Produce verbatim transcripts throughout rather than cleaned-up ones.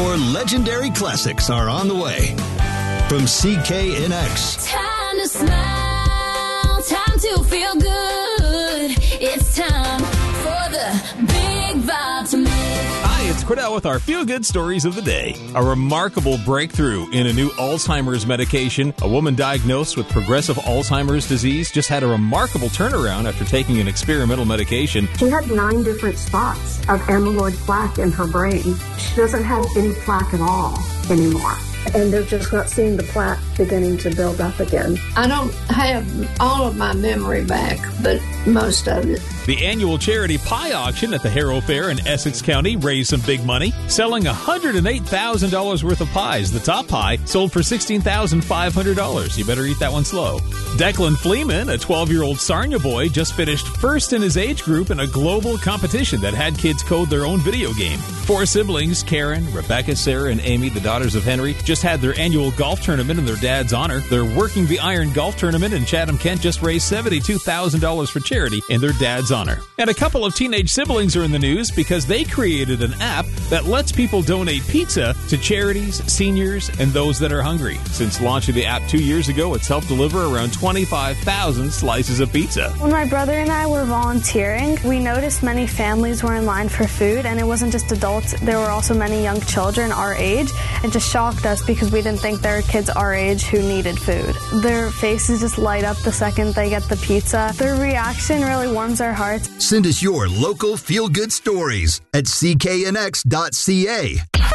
More legendary classics are on the way. From C K N X. Time to smile, time to feel good. It's time for the Big Vitamin. Hi, it's Cordell with our Feel Good Stories of the Day. A remarkable breakthrough in a new Alzheimer's medication. A woman diagnosed with progressive Alzheimer's disease just had a remarkable turnaround after taking an experimental medication. She had nine different spots of amyloid plaque in her brain. She doesn't have any plaque at all anymore. And they're just not seeing the plaque beginning to build up again. I don't have all of my memory back, but most of it. The annual charity pie auction at the Harrow Fair in Essex County raised some big money, selling one hundred eight thousand dollars worth of pies. The top pie sold for sixteen thousand five hundred dollars. You better eat that one slow. Declan Fleeman, a twelve-year-old Sarnia boy, just finished first in his age group in a global competition that had kids code their own video game. Four siblings, Karen, Rebecca, Sarah, and Amy, the daughters of Henry, just had their annual golf tournament in their dad's honor. They're working the Iron Golf Tournament in Chatham, Kent, just raised seventy-two thousand dollars for charity in their dad's honor. And a couple of teenage siblings are in the news because they created an app that lets people donate pizza to charities, seniors, and those that are hungry. Since launching the app two years ago, it's helped deliver around twenty-five thousand slices of pizza. When my brother and I were volunteering, we noticed many families were in line for food, and it wasn't just adults. There were also many young children our age. It just shocked us because we didn't think there were kids our age who needed food. Their faces just light up the second they get the pizza. Their reaction really warms our hearts. Send us your local feel-good stories at c k n x dot c a.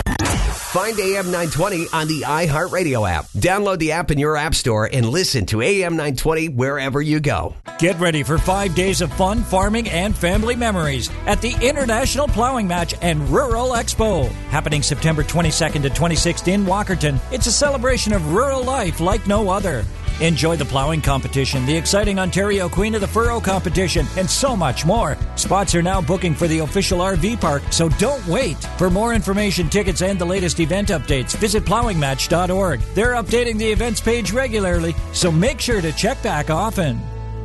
Find A M nine twenty on the iHeartRadio app. Download the app in your app store and listen to A M nine twenty wherever you go. Get ready for five days of fun, farming, and family memories at the International Plowing Match and Rural Expo. Happening September twenty-second to twenty-sixth in Walkerton. It's a celebration of rural life like no other. Enjoy the plowing competition, the exciting Ontario Queen of the Furrow competition, and so much more. Spots are now booking for the official R V park, so don't wait. For more information, tickets, and the latest event updates, visit plowing match dot org. They're updating the events page regularly, so make sure to check back often.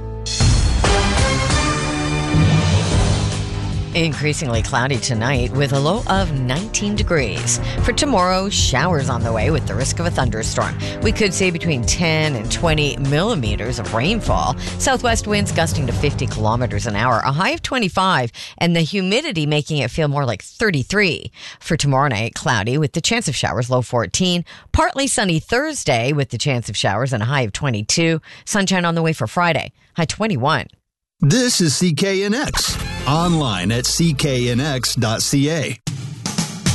Increasingly cloudy tonight with a low of nineteen degrees. For tomorrow, showers on the way with the risk of a thunderstorm. We could see between ten and twenty millimeters of rainfall. Southwest winds gusting to fifty kilometers an hour, a high of twenty-five, and the humidity making it feel more like thirty-three. For tomorrow night, cloudy with the chance of showers, low fourteen. Partly sunny Thursday with the chance of showers and a high of twenty-two. Sunshine on the way for Friday, high twenty-one. This is C K N X. Online at c k n x dot c a.